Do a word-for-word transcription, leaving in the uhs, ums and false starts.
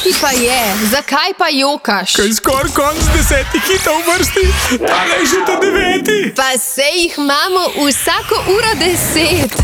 ti pa je? Zakaj pa jokaš? Kaj skoraj konc desetih hitov v vrsti, tale je že ta deveti. Pa sej jih imamo vsako uro deset.